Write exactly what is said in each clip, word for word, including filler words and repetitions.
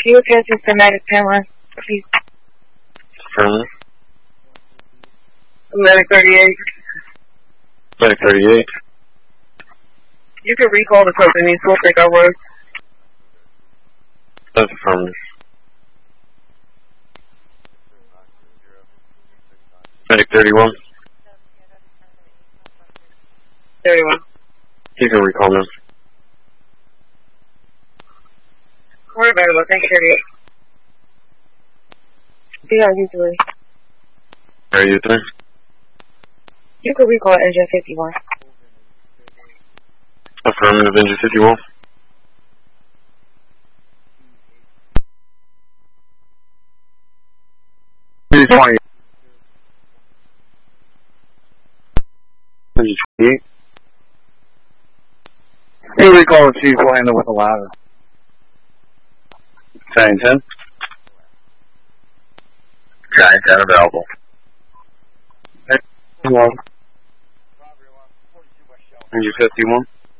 you address this to Medic ten one, please? From Medic thirty-eight. Medic thirty-eight. You can recall the company, so we'll take our word. That's affirmative. Medic thirty-one. thirty-one. You can recall them. Worry about it, thank you, thirty-eight. B R U three. Are you there? You can recall engine fifty-one. Affirmative, engine fifty-one. Engine twenty-eight. Engine twenty-eight. You recall the chief landing with a ladder. Giant ten. Giant ten available. Hello. Engine fifty-one.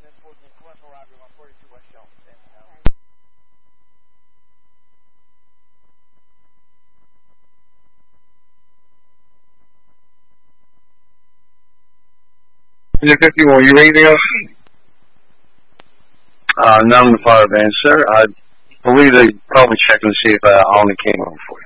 Engine fifty-one, you ready to go? Uh, none of the fire band, sir. I believe they probably checked and see if uh, I only came over for you.